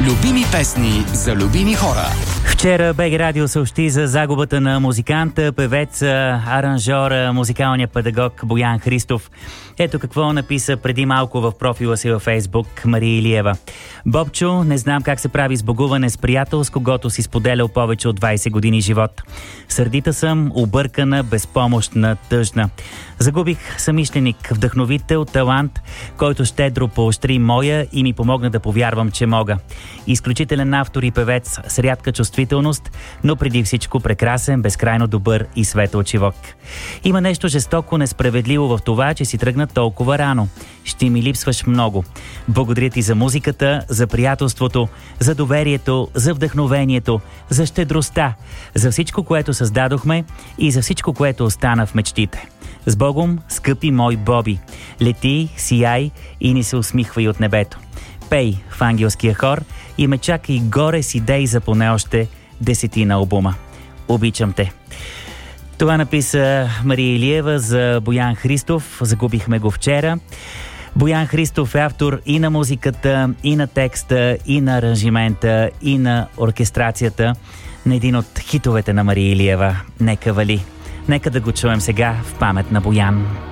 Любими песни за любими хора. Вчера БГ Радио съобщи за загубата на музиканта, певеца, аранжора, музикалния педагог Боян Христов. Ето какво написа преди малко в профила си във Фейсбук Мария Илиева. Бобчо, не знам как се прави сбогуване с приятел, с когото си споделял повече от 20 години живот. Сърдита съм, объркана, безпомощна, тъжна. Загубих съмишленик, вдъхновител, талант, който щедро поощри моя и ми помогна да повярвам, че мога. Изключителен автор и певец с рядка чувствителност, но преди всичко прекрасен, безкрайно добър и светъл човек. Има нещо жестоко несправедливо в това, че си тръгна толкова рано. Ще ми липсваш много. Благодаря ти за музиката, за приятелството, за доверието, за вдъхновението, за щедростта, за всичко, което създадохме и за всичко, което остана в мечтите. С Богом, скъпи мой Боби! Лети, сияй и ни се усмихвай от небето. Пей в ангелския хор и ме чакай горе с идеи за поне още 10 албума. Обичам те. Това написа Мария Илиева за Боян Христов. Загубихме го вчера. Боян Христов е автор и на музиката, и на текста, и на аранжимента, и на оркестрацията на един от хитовете на Мария Илиева. Нека вали. Нека да го чуем сега в памет на Боян.